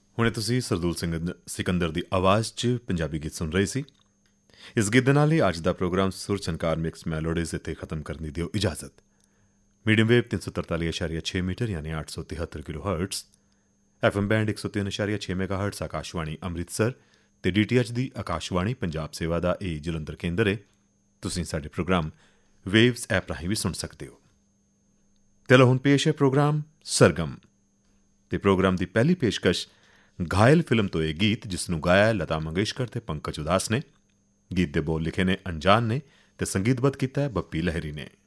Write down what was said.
ਹੁਣੇ ਤੁਸੀਂ ਸਰਦੂਲ ਸਿੰਘ ਸਿਕੰਦਰ ਦੀ ਆਵਾਜ਼ 'ਚ ਪੰਜਾਬੀ ਗੀਤ ਸੁਣ ਰਹੇ ਸੀ। ਇਸ ਗੀਤ ਦੇ ਨਾਲ ਹੀ ਅੱਜ ਦਾ ਪ੍ਰੋਗਰਾਮ ਸੁਰ ਚਨਕਾਰ ਮਿਕਸ ਮੈਲੋਡੀਜ਼ ਇੱਥੇ ਖਤਮ ਕਰਨ ਦੀ ਦਿਓ ਇਜਾਜ਼ਤ। ਮੀਡੀਅਮ ਵੇਵ 343.6 ਮੀਟਰ ਯਾਨੀ 873 kilo hertz, FM band 103.6 mega hertz Akashvani Amritsar ਤੇ DTH ਦੀ ਆਕਾਸ਼ਵਾਣੀ ਪੰਜਾਬ ਸੇਵਾ ਦਾ ਇਹ ਜਲੰਧਰ ਕੇਂਦਰ ਹੈ। ਤੁਸੀਂ ਸਾਡੇ ਪ੍ਰੋਗਰਾਮ ਵੇਵਜ਼ ਐਪ ਰਾਹੀਂ ਵੀ ਸੁਣ ਸਕਦੇ ਹੋ। ਚਲੋ ਹੁਣ ਪੇਸ਼ ਹੈ ਪ੍ਰੋਗਰਾਮ ਸਰਗਮ ਤੇ ਪ੍ਰੋਗਰਾਮ ਦੀ ਪਹਿਲੀ ਪੇਸ਼ਕਸ਼ ਘਾਇਲ ਫਿਲਮ ਤੋਂ ਇਹ ਗੀਤ, ਜਿਸ ਨੂੰ ਗਾਇਆ ਲਤਾ ਮੰਗੇਸ਼ਕਰ ਤੇ ਪੰਕਜ ਉਦਾਸ ਨੇ। ਗੀਤ ਦੇ ਬੋਲ ਲਿਖੇ ਨੇ ਅਣਜਾਨ ਨੇ ਤੇ ਸੰਗੀਤਬੱਧ ਕੀਤਾ ਹੈ ਬੱਪੀ ਲਹਿਰੀ ਨੇ।